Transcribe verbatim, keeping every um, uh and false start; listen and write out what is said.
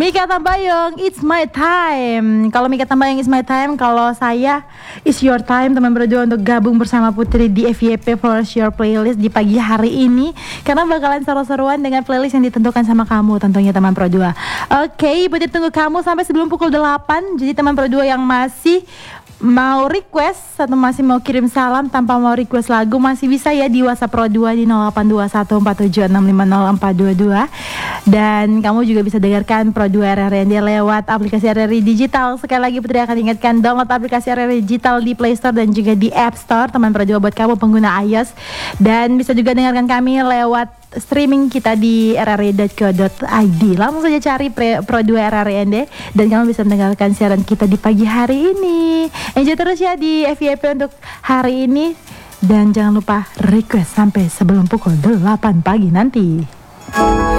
Mika Tambayong, it's my time. Kalau Mika Tambayong, it's my time. Kalau saya, it's your time. Teman berdua untuk gabung bersama Putri di F Y P Force Your Playlist di pagi hari ini. Karena bakalan seru-seruan dengan playlist yang ditentukan sama kamu tentunya teman berdua. Oke, Putri tunggu kamu sampai sebelum pukul delapan. Jadi teman berdua yang masih mau request atau masih mau kirim salam tanpa mau request lagu masih bisa ya di WhatsApp Pro dua di nol delapan dua satu empat tujuh enam lima nol empat dua dua. Dan kamu juga bisa dengarkan Pro dua R R N D lewat aplikasi R R I Digital. Sekali lagi Putri akan ingatkan, download aplikasi R R I Digital di Play Store dan juga di App Store teman Pro dua buat kamu pengguna iOS. Dan bisa juga dengarkan kami lewat streaming kita di r r i dot co dot i d. Langsung saja cari Pro dua R R N D dan kamu bisa mendengarkan siaran kita di pagi hari ini. Enjoy terus ya di F Y P untuk hari ini. Dan jangan lupa request sampai sebelum pukul delapan pagi nanti.